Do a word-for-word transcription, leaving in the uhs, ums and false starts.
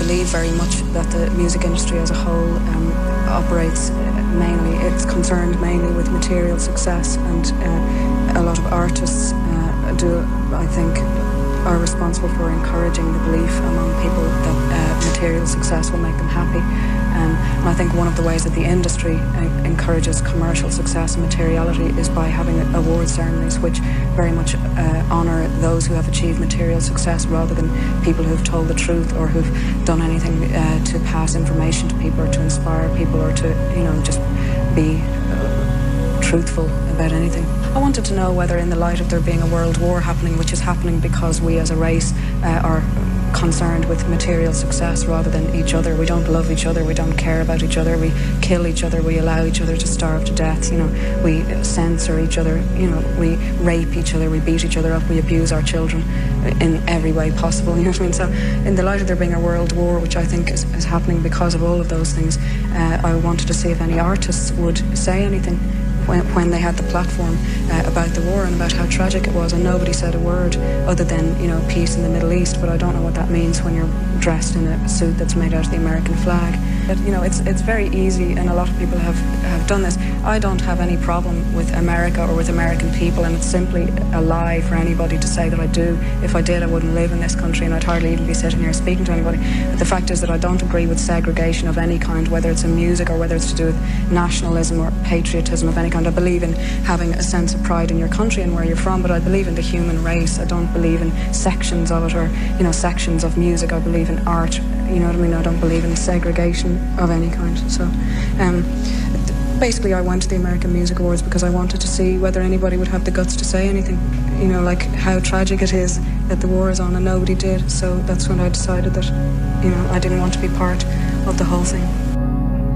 believe very much that the music industry as a whole um, operates mainly, it's concerned mainly with material success, and uh, a lot of artists uh, do, I think, are responsible for encouraging the belief among people that uh, material success will make them happy. Um, and I think one of the ways that the industry uh, encourages commercial success and materiality is by having award ceremonies which very much uh, honour those who have achieved material success rather than people who've told the truth or who've done anything uh, to pass information to people or to inspire people or to, you know, just be uh, truthful about anything. I wanted to know whether in the light of there being a world war happening, which is happening because we as a race uh, are concerned with material success rather than each other. We don't love each other, we don't care about each other, we kill each other, we allow each other to starve to death, you know, we censor each other, you know, we rape each other, we beat each other up, we abuse our children in every way possible, you know what I mean? So in the light of there being a world war, which I think is, is happening because of all of those things, uh, I wanted to see if any artists would say anything when, when they had the platform uh, about the war and about how tragic it was, and nobody said a word other than, you know, peace in the Middle East, but I don't know what that means when you're dressed in a suit that's made out of the American flag. But, you know, it's it's very easy, and a lot of people have, have done this. I don't have any problem with America or with American people, and it's simply a lie for anybody to say that I do. If I did, I wouldn't live in this country, and I'd hardly even be sitting here speaking to anybody. But the fact is that I don't agree with segregation of any kind, whether it's in music or whether it's to do with nationalism or patriotism of any kind. I believe in having a sense of pride in your country and where you're from, but I believe in the human race. I don't believe in sections of it, or, you know, sections of music. I believe in art, you know what I mean? I don't believe in segregation of any kind. So um, basically I went to the American Music Awards because I wanted to see whether anybody would have the guts to say anything, you know, like how tragic it is that the war is on, and nobody did. So that's when I decided that, you know, I didn't want to be part of the whole thing.